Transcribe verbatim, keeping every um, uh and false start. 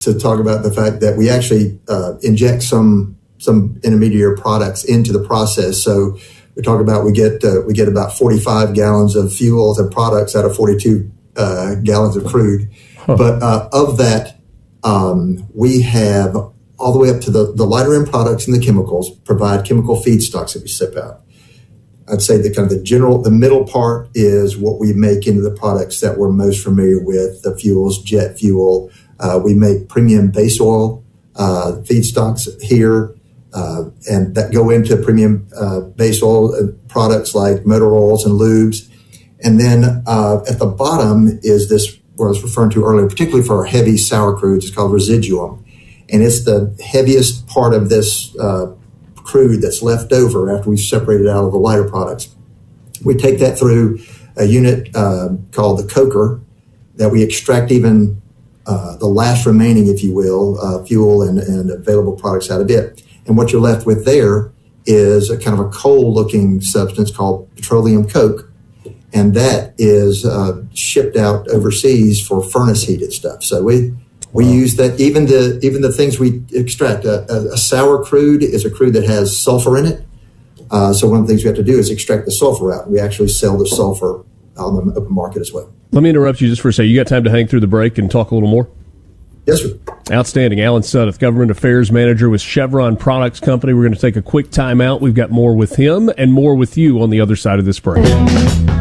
to talk about the fact that we actually uh, inject some some intermediate products into the process. So we talk about we get uh, we get about forty-five gallons of fuels and products out of forty-two uh, gallons of crude. Huh. But uh, of that, um, we have all the way up to the, the lighter end products and the chemicals provide chemical feedstocks that we ship out. I'd say the kind of the general, the middle part is what we make into the products that we're most familiar with, the fuels, jet fuel. Uh, we make premium base oil uh, feedstocks here, uh, and that go into premium uh, base oil products like motor oils and lubes. And then uh, at the bottom is this, what I was referring to earlier, particularly for our heavy sour crudes, it's called residuum. And it's the heaviest part of this uh, crude that's left over after we've separated out of the lighter products. We take that through a unit uh, called the coker that we extract even uh, the last remaining, if you will, uh, fuel and, and available products out of it. And what you're left with there is a kind of a coal-looking substance called petroleum coke. And that is uh, shipped out overseas for furnace-heated stuff. So we... We wow. use that, even the even the things we extract. A, a, a sour crude is a crude that has sulfur in it. Uh, so one of the things we have to do is extract the sulfur out. We actually sell the sulfur on the open market as well. Let me interrupt you just for a second. You got time to hang through the break and talk a little more? Yes, sir. Outstanding. Alan Suddeth, Government Affairs Manager with Chevron Products Company. We're going to take a quick time out. We've got more with him and more with you on the other side of this break.